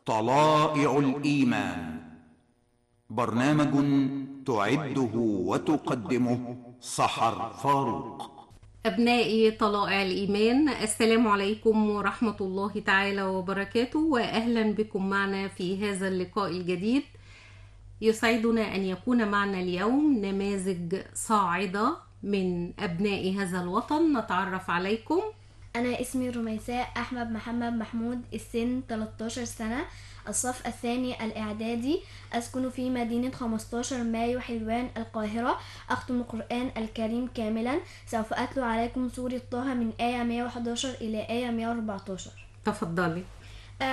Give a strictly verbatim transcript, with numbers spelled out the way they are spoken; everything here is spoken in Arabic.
طلائع الإيمان، برنامج تعده وتقدمه سحر فاروق. أبنائي طلائع الإيمان، السلام عليكم ورحمة الله تعالى وبركاته، وأهلا بكم معنا في هذا اللقاء الجديد. يسعدنا أن يكون معنا اليوم نماذج صاعدة من أبناء هذا الوطن. نتعرف عليكم. أنا اسمي رميساء أحمد محمد محمود، السن ثلاثة عشر سنة، الصف الثاني الإعدادي، أسكن في مدينة خمسة عشر مايو حلوان القاهرة. أختم القرآن الكريم كاملا. سوف أتلو عليكم سورة طه من آية مئة وأحد عشر إلى آية مئة وأربعة عشر. تفضلي.